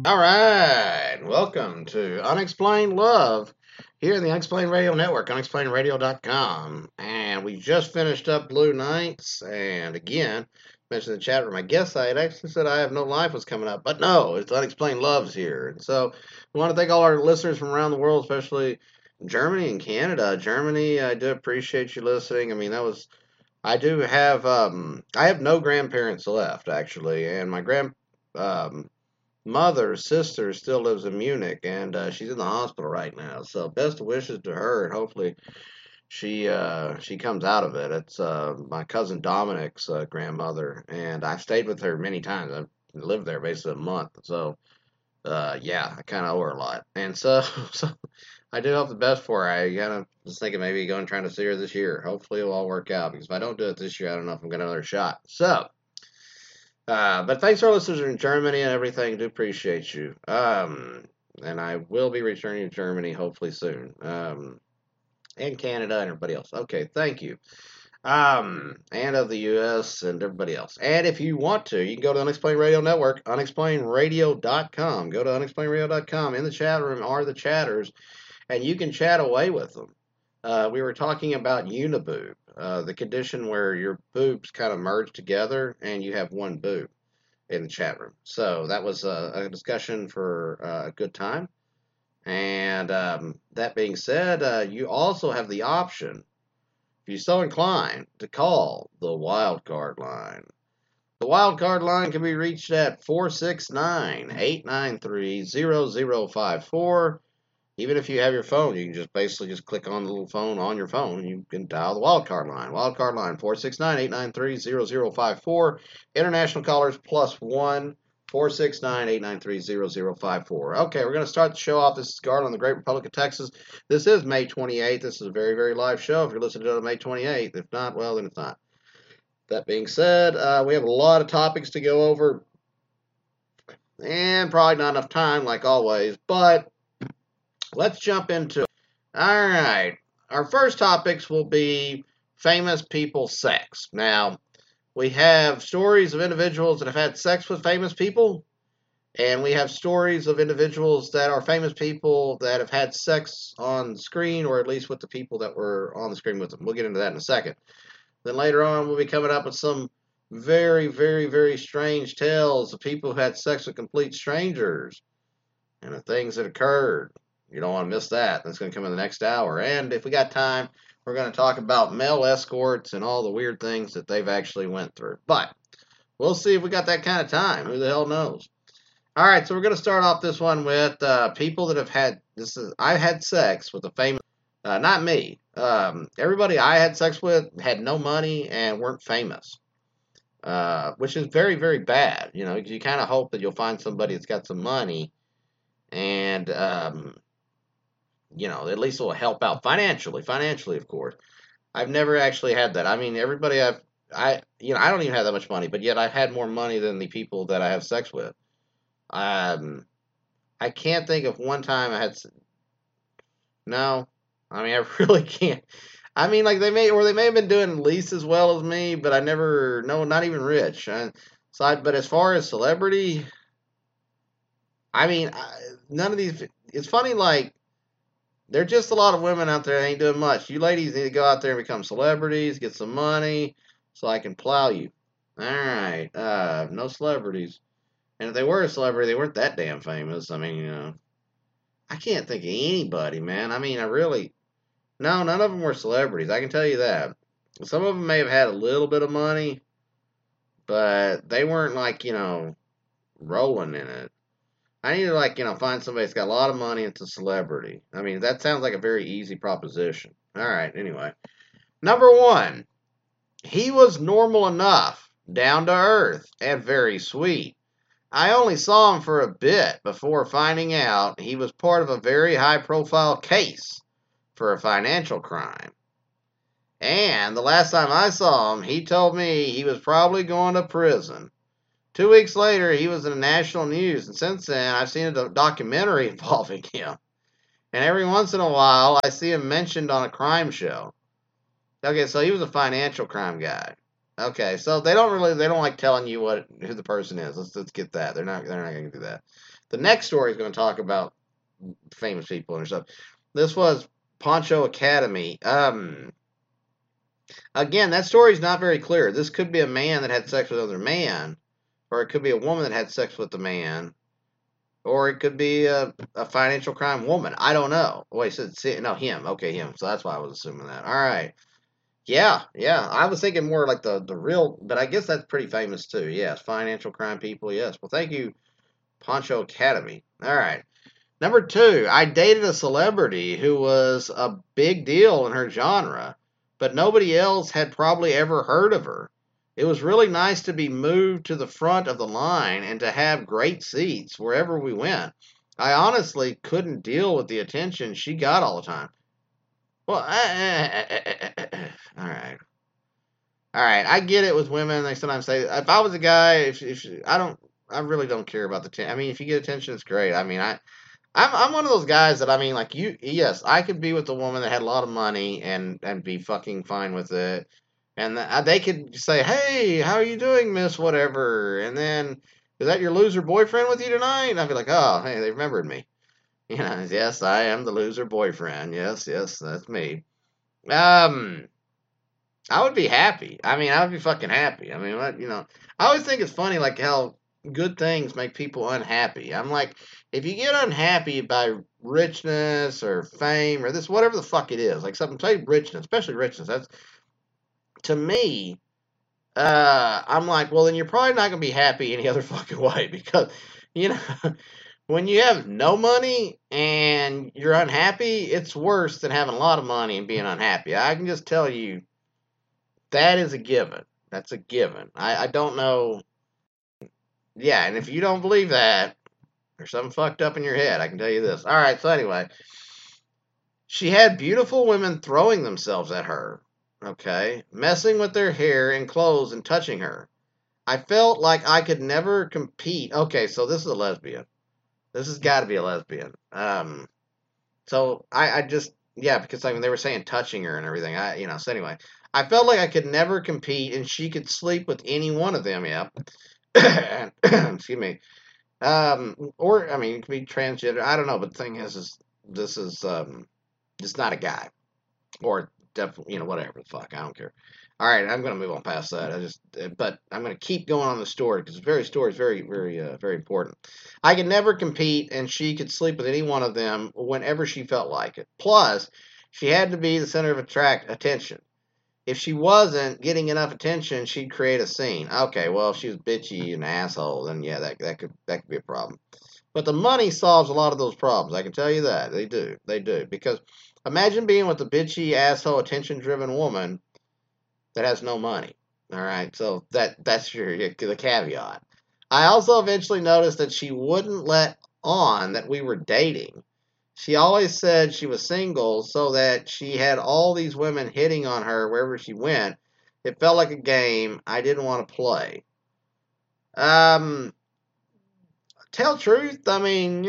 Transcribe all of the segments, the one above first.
All right, welcome to Unexplained Love here in the Unexplained Radio Network, unexplainedradio.com. And we just finished up Blue Nights, and again, mentioned in the chat room, I guess I had actually said I Have No Life was coming up, but no, it's Unexplained Love's here. And so we want to thank all our listeners from around the world, especially Germany and Canada. Germany, I do appreciate you listening. I mean, I do have, I have no grandparents left, actually, and my um, mother's sister still lives in Munich, and she's in the hospital right now. So best wishes to her, and hopefully she comes out of it. It's my cousin Dominic's grandmother, and I've stayed with her many times. I've lived there basically a month, so yeah, I kind of owe her a lot, and so so I do hope the best for her. I kind of was thinking maybe going trying to see her this year. Hopefully it'll all work out because if I don't do it this year, I don't know if I'm gonna another shot. So. But thanks to our listeners in Germany and everything. Do appreciate you. And I will be returning to Germany hopefully soon. And Canada and everybody else. Okay, thank you. And of the U.S. and everybody else. And if you want to, you can go to Unexplained Radio Network, unexplainedradio.com. Go to unexplainedradio.com. In the chat room are the chatters, and you can chat away with them. We were talking about uniboob, the condition where your boobs kind of merge together and you have one boob in the chat room. So that was a discussion for a good time. And that being said, you also have the option, if you're so inclined, to call the wildcard line. The wildcard line can be reached at 469-893-0054. Even if you have your phone, you can just basically just click on the little phone on your phone and you can dial the wildcard line. Wildcard line 469-893-0054. International callers +1 469-893-0054. Okay, we're going to start the show off. This is Garland, the Great Republic of Texas. This is May 28th. This is a very, very live show. If you're listening to it on May 28th, if not, well, then it's not. That being said, we have a lot of topics to go over and probably not enough time, like always, but let's jump into it. All right. Our first topics will be famous people sex. Now, we have stories of individuals that have had sex with famous people, and we have stories of individuals that are famous people that have had sex on screen, or at least with the people that were on the screen with them. We'll get into that in a second. Then later on, we'll be coming up with some very, very, very strange tales of people who had sex with complete strangers and the things that occurred. You don't want to miss that. That's going to come in the next hour. And if we got time, we're going to talk about male escorts and all the weird things that they've actually went through. But we'll see if we got that kind of time. Who the hell knows? All right, so we're going to start off this one with people that have had this. I had sex with a famous, not me. Everybody I had sex with had no money and weren't famous, which is very, very bad. You know, you kind of hope that you'll find somebody that's got some money and you know, at least it will help out financially. Financially, of course. I've never actually had that. I mean, everybody you know, I don't even have that much money, but yet I've had more money than the people that I have sex with. Um, I can't think of one time I had. No, I mean, I really can't. I mean, like they may have been doing at least as well as me, but I never, no, not even rich. But as far as celebrity, I mean, none of these. It's funny, like there are just a lot of women out there that ain't doing much. You ladies need to go out there and become celebrities, get some money, so I can plow you. All right, no celebrities. And if they were a celebrity, they weren't that damn famous. I mean, you know, I can't think of anybody, man. I mean, no, none of them were celebrities. I can tell you that. Some of them may have had a little bit of money, but they weren't like, you know, rolling in it. I need to like, you know, find somebody that's got a lot of money and it's a celebrity. I mean, that sounds like a very easy proposition. All right, anyway. Number one, he was normal enough, down to earth, and very sweet. I only saw him for a bit before finding out he was part of a very high profile case for a financial crime. And the last time I saw him, he told me he was probably going to prison. 2 weeks later, he was in the national news, and since then, I've seen a documentary involving him. And every once in a while, I see him mentioned on a crime show. Okay, so he was a financial crime guy. Okay, so they don't like telling you who the person is. Let's get that. They're not going to do that. The next story is going to talk about famous people and stuff. This was Poncho Academy. Again, that story is not very clear. This could be a man that had sex with another man, or it could be a woman that had sex with a man, or it could be a financial crime woman. I don't know. Wait, no, him. Okay, him. So that's why I was assuming that. All right. Yeah, yeah. I was thinking more like the real, but I guess that's pretty famous too. Yes, financial crime people. Yes. Well, thank you, Poncho Academy. All right. Number two, I dated a celebrity who was a big deal in her genre, but nobody else had probably ever heard of her. It was really nice to be moved to the front of the line and to have great seats wherever we went. I honestly couldn't deal with the attention she got all the time. Well, all right. All right, I get it with women. They sometimes say, if I was a guy, if I really don't care about the I mean, if you get attention, it's great. I mean, I'm one of those guys that I mean, like you, yes, I could be with a woman that had a lot of money and be fucking fine with it, and they could say, hey, how are you doing, Miss Whatever, and then is that your loser boyfriend with you tonight? And I'd be like, oh, hey, they remembered me. You know, yes, I am the loser boyfriend. Yes, yes, that's me. Um. I would be happy. I mean, I would be fucking happy. I mean, I always think it's funny, like how good things make people unhappy. I'm like, if you get unhappy by richness or fame or this, whatever the fuck it is, like something, say richness, especially richness, that's to me, I'm like, well, then you're probably not gonna be happy any other fucking way because, you know, when you have no money and you're unhappy, it's worse than having a lot of money and being unhappy. I can just tell you that is a given. That's a given. I don't know. Yeah, and if you don't believe that, there's something fucked up in your head. I can tell you this. All right, so anyway, she had beautiful women throwing themselves at her, okay, messing with their hair and clothes and touching her. I felt like I could never compete. Okay, so this is a lesbian. This has got to be a lesbian. So I just yeah, because like when they were saying touching her and everything, so anyway, I felt like I could never compete, and she could sleep with any one of them. Yeah, excuse me. Or I mean, it could be transgender. I don't know, but the thing is this is just not a guy, or definitely whatever the fuck. I don't care. All right, I'm gonna move on past that. But I'm gonna keep going on the story because the story is very, very, very important. I could never compete, and she could sleep with any one of them whenever she felt like it. Plus, she had to be the center of attention. If she wasn't getting enough attention, she'd create a scene. Okay, well, if she was bitchy and an asshole, then yeah, that could be a problem. But the money solves a lot of those problems. I can tell you that they do. Because imagine being with a bitchy asshole, attention-driven woman that has no money. All right, so that's the caveat. I also eventually noticed that she wouldn't let on that we were dating. She always said she was single so that she had all these women hitting on her wherever she went. It felt like a game I didn't want to play. Um, tell truth. I mean,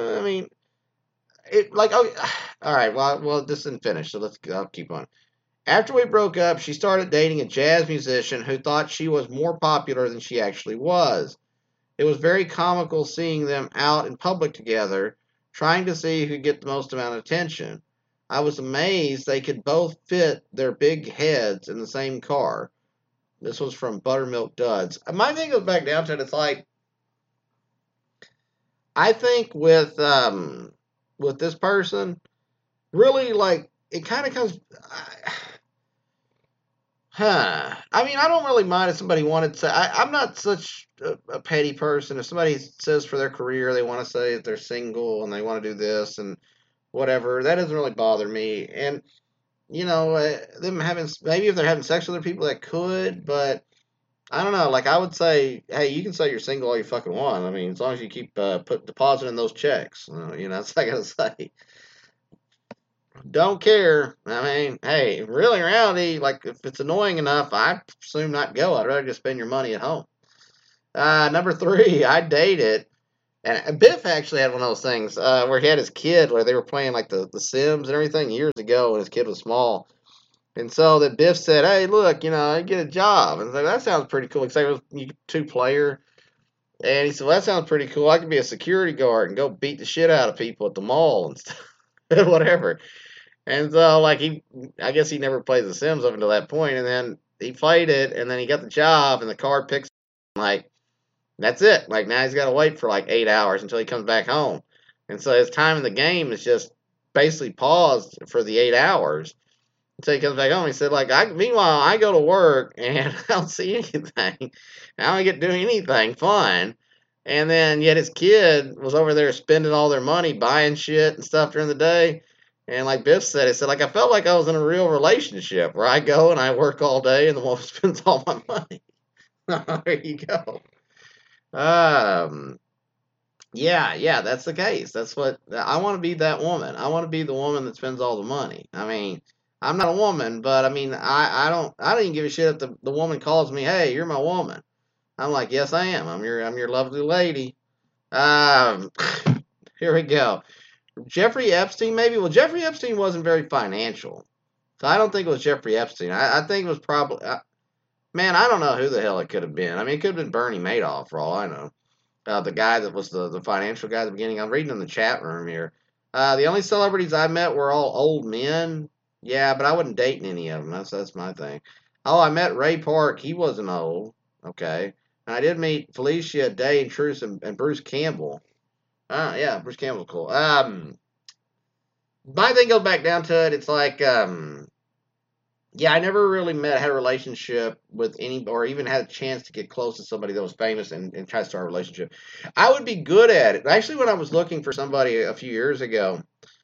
it like oh, all right. Well, this isn't finished, so I'll keep on. After we broke up, she started dating a jazz musician who thought she was more popular than she actually was. It was very comical seeing them out in public together, trying to see who could get the most amount of attention. I was amazed they could both fit their big heads in the same car. This was from Buttermilk Duds. My thing goes back down to it. It's like I think with this person, really like it kind of comes. I mean, I don't really mind if somebody wanted to say. I'm not such a petty person. If somebody says for their career they want to say that they're single and they want to do this and whatever, that doesn't really bother me. And them having maybe if they're having sex with other people, that could. But I don't know. Like I would say, hey, you can say you're single all you fucking want. I mean, as long as you keep depositing those checks, that's all I gotta say. Don't care. I mean, hey, really, in reality, like if it's annoying enough, I assume not go. I'd rather just spend your money at home. Number three, I dated, and Biff actually had one of those things where he had his kid, where they were playing like the Sims and everything years ago, and his kid was small. And so that Biff said, "Hey, look, I get a job." And I was like, "That sounds pretty cool." Except it was two-player. And he said, "Well, that sounds pretty cool. I could be a security guard and go beat the shit out of people at the mall and stuff, whatever." And so, like, I guess he never played The Sims up until that point. And then he played it, and then he got the job, and the car picks him, like, that's it. Like, now he's got to wait for like 8 hours until he comes back home. And so his time in the game is just basically paused for the 8 hours until he comes back home. He said, like, meanwhile, I go to work and I don't see anything. I don't get to do anything fun. And then yet his kid was over there spending all their money buying shit and stuff during the day. And like Biff said, he said, like, I felt like I was in a real relationship where I go and I work all day and the woman spends all my money. There you go. Um, yeah, that's the case. That's what I want to be, that woman. I want to be the woman that spends all the money. I mean, I'm not a woman, but I mean, I don't even give a shit if the woman calls me, "Hey, you're my woman." I'm like, "Yes, I am. I'm your lovely lady." Um, Here we go. Jeffrey Epstein, maybe. Well, Jeffrey Epstein wasn't very financial, so I don't think it was Jeffrey Epstein. I think it was probably, man, I don't know who the hell it could have been. I mean, it could have been Bernie Madoff for all I know. The guy that was the financial guy at the beginning. I'm reading in the chat room here. The only celebrities I met were all old men. Yeah, but I wasn't dating any of them. That's my thing. Oh, I met Ray Park. He wasn't old. Okay. And I did meet Felicia Day and Truce and Bruce Campbell. Yeah, Bruce Campbell's cool. My thing goes back down to it. It's like, yeah, I never really had a relationship with any, or even had a chance to get close to somebody that was famous and try to start a relationship. I would be good at it. Actually, when I was looking for somebody a few years ago,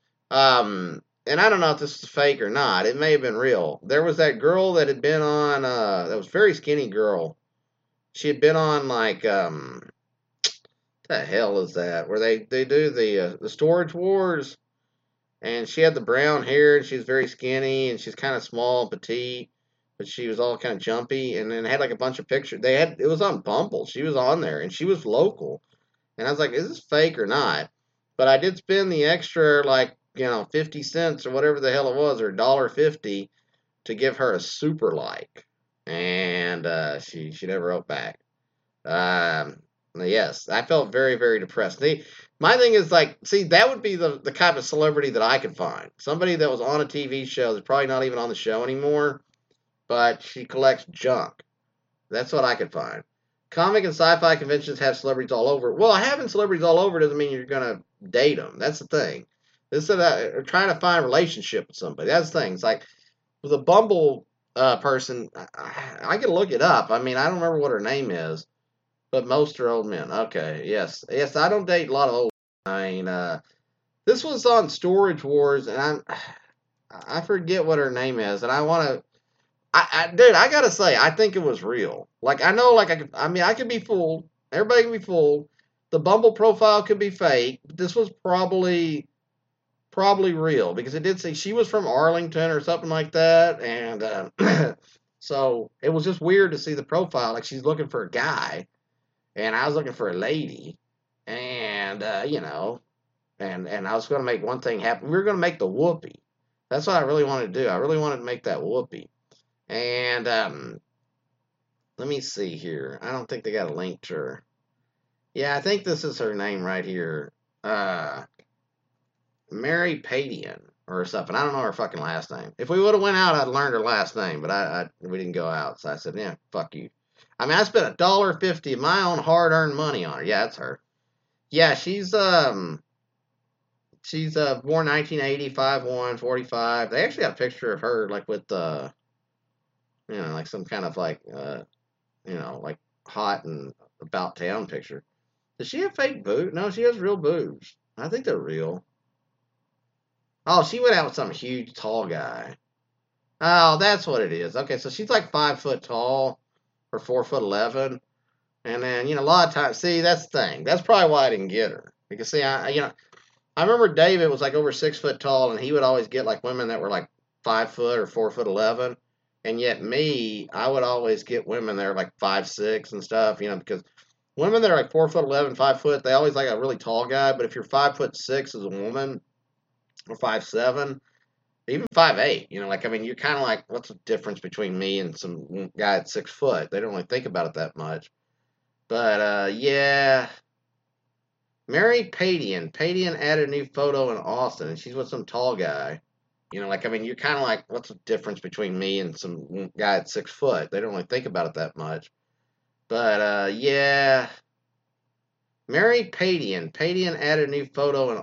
and I don't know if this is fake or not, it may have been real. There was that girl that had been on, that was a very skinny girl. She had been on like, what the hell is that? Where they do the Storage Wars, and she had the brown hair, and she was very skinny, and she's kind of small and petite, but she was all kind of jumpy, and then had like a bunch of pictures. It was on Bumble. She was on there, and she was local, and I was like, is this fake or not? But I did spend the extra, like, 50 cents or whatever the hell it was, or $1.50 to give her a super like, and she never wrote back. Um, yes, I felt very, very depressed. My thing is, like, see, that would be the kind of celebrity that I could find. Somebody that was on a TV show that's probably not even on the show anymore, but she collects junk. That's what I could find. Comic and sci-fi conventions have celebrities all over. Well, having celebrities all over doesn't mean you're going to date them. That's the thing. This is trying to find a relationship with somebody. That's the thing. It's like with a Bumble person, I can look it up. I mean, I don't remember what her name is. But most are old men. Okay, yes. Yes, I don't date a lot of old men. I mean, this was on Storage Wars, and I forget what her name is, and I want to. Dude, I gotta say, I think it was real. Like, I know, like, I could be fooled. Everybody can be fooled. The Bumble profile could be fake, but this was probably real because it did say she was from Arlington or something like that, and so it was just weird to see the profile. Like, she's looking for a guy, and I was looking for a lady, and and I was going to make one thing happen. We were going to make the whoopee. That's what I really wanted to do. I really wanted to make that whoopee. And let me see here. I don't think they got a link to her. Yeah, I think this is her name right here. Mary Padian or something. I don't know her fucking last name. If we would have went out, I'd learned her last name, but we didn't go out. So I said, yeah, fuck you. I mean, I spent $1.50 of my own hard-earned money on her. Yeah, that's her. Yeah, she's born 1980, 5'1", 45. They actually got a picture of her like with like some kind of like like hot and about town picture. Does she have fake boobs? No, she has real boobs. I think they're real. Oh, she went out with some huge tall guy. Oh, that's what it is. Okay, so she's like 5 foot tall or 4'11". And then, a lot of times, see, that's the thing. That's probably why I didn't get her. Because, see, I remember David was like over 6 foot tall, and he would always get like women that were like 5 foot or 4'11". And yet me, I would always get women that are like 5'6" and stuff, because women that are like 4'11", 5 foot, they always like a really tall guy. But if you're 5'6" as a woman, or 5'7", even 5'8". You know, like I mean, you're kind of like, what's the difference between me and some guy at 6 foot? They don't really think about it that much. But yeah, Mary Padian. Padian added a new photo in Austin, and she's with some tall guy. You know, like I mean, you're kind of like, what's the difference between me and some guy at 6 foot? They don't really think about it that much. But yeah, Mary Padian. Padian added a new photo in